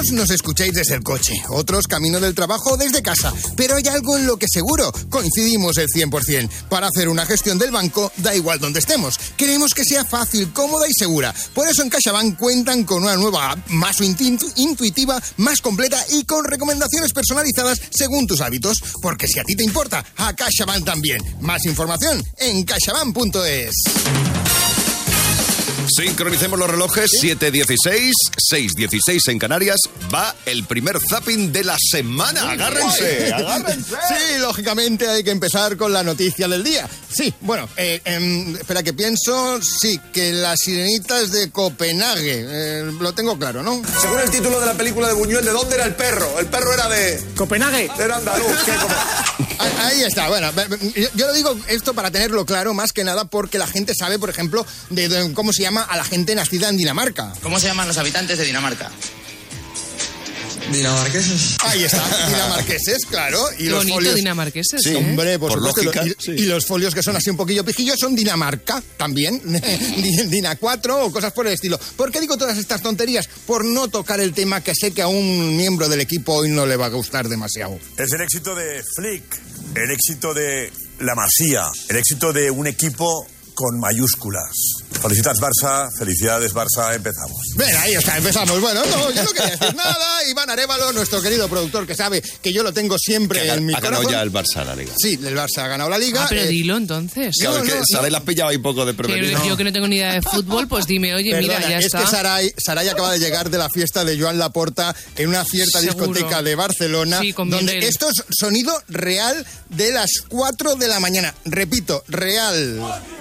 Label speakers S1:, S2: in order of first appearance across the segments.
S1: Algunos nos escucháis desde el coche, otros camino del trabajo o desde casa, pero hay algo en lo que seguro coincidimos el 100%. Para hacer una gestión del banco, da igual donde estemos. Queremos que sea fácil, cómoda y segura. Por eso en CaixaBank cuentan con una nueva app más intuitiva, más completa y con recomendaciones personalizadas según tus hábitos. Porque si a ti te importa, a CaixaBank también. Más información en caixabank.es.
S2: Sincronicemos los relojes, 7:16, 6:16 en Canarias. Va el primer zapping de la semana. ¡Agárrense!
S1: Sí, lógicamente hay que empezar con la noticia del día. Sí, bueno, espera que pienso. Sí, que las sirenitas de Copenhague. Lo tengo claro, ¿no?
S3: Según el título de la película de Buñuel, ¿de dónde era el perro? El perro era de...
S4: Copenhague.
S3: Era andaluz.
S1: Ahí está, bueno, yo lo digo esto para tenerlo claro, más que nada porque la gente sabe, por ejemplo, de cómo se llama a la gente nacida en Dinamarca.
S5: ¿Cómo se llaman los habitantes de Dinamarca?
S3: Dinamarqueses.
S1: Ahí está, dinamarqueses, claro. Y
S6: Qué
S1: los
S6: bonito,
S1: folios,
S6: dinamarqueses,
S2: Sí.
S1: hombre, por supuesto,
S2: lógica.
S1: y los folios que son así un poquillo pijillos son Dinamarca también, Dina 4 o cosas por el estilo. ¿Por qué digo todas estas tonterías? Por no tocar el tema que sé que a un miembro del equipo hoy no le va a gustar demasiado.
S7: Es el éxito de Flick, el éxito de la Masía, el éxito de un equipo con mayúsculas. Felicidades Barça, felicidades Barça, empezamos.
S1: Ven, ahí está, empezamos. Bueno, no, yo no quería decir nada. Iván Arévalo, nuestro querido productor que sabe que yo lo tengo siempre en mi
S2: Ha ganado
S1: corazón.
S2: ya el Barça la Liga.
S1: Sí, el Barça ha ganado la Liga.
S6: Pero dilo entonces.
S2: Claro,
S1: No,
S2: es que
S1: no,
S2: Saray la has pillado ahí poco de prevenido.
S6: Yo que no tengo ni idea de fútbol, pues dime, oye,
S1: Perdona,
S6: mira, ya
S1: es
S6: está.
S1: que Saray acaba de llegar de la fiesta de Joan Laporta en una cierta
S6: Seguro.
S1: discoteca de Barcelona,
S6: Sí, con
S1: donde
S6: Miguel.
S1: esto es sonido real de las 4 de la mañana. Repito, real.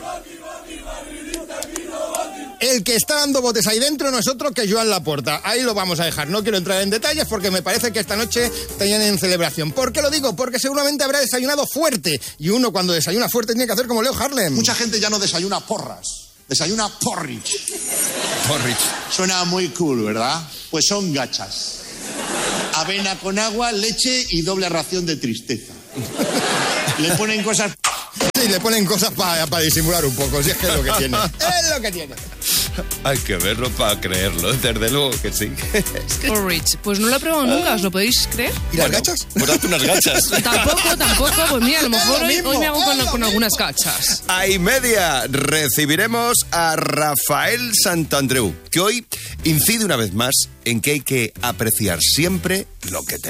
S1: El que está dando botes ahí dentro no es otro que Joan Laporta. Ahí lo vamos a dejar. No quiero entrar en detalles porque me parece que esta noche tienen celebración. ¿Por qué lo digo? Porque seguramente habrá desayunado fuerte. Y uno cuando desayuna fuerte tiene que hacer como Leo Harlem.
S8: Mucha gente ya no desayuna porras, desayuna porridge.
S2: Porridge.
S8: Suena muy cool, ¿verdad? Pues son gachas. Avena con agua, leche y doble ración de tristeza. Le ponen cosas...
S1: Sí, le ponen cosas para disimular un poco, si es que es lo que tiene. Es lo que tiene.
S2: Hay que verlo para creerlo, desde luego que sí.
S6: Porridge. Pues no lo he probado nunca, ¿os lo podéis creer?
S1: ¿Y las gachas?
S2: Pues hazte unas gachas.
S6: Tampoco, pues mira, a lo mejor
S1: lo
S6: hoy
S1: mismo,
S6: me hago
S1: es lo
S6: con algunas cachas.
S2: A y media recibiremos a Rafael Santandreu, que hoy incide una vez más en que hay que apreciar siempre lo que tenemos.